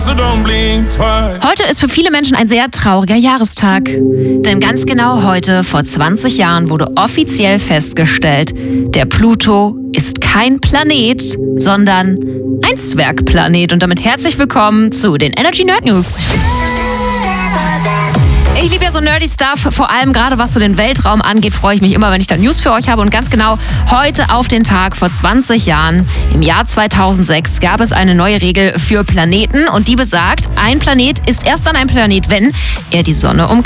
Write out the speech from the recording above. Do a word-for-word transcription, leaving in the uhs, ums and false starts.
so don't blink twice. Heute ist für viele Menschen ein sehr trauriger Jahrestag. Denn ganz genau heute, vor zwanzig Jahren, wurde offiziell festgestellt, der Pluto ist kein Planet, sondern ein Zwergplanet. Und damit herzlich willkommen zu den Energy Nerd News. Ich liebe ja so nerdy Stuff, vor allem gerade was so den Weltraum angeht, freue ich mich immer, wenn ich da News für euch habe. Und ganz genau heute auf den Tag vor zwanzig Jahren, im Jahr zweitausendsechs, gab es eine neue Regel für Planeten. Und die besagt, ein Planet ist erst dann ein Planet, wenn er die Sonne umkreist.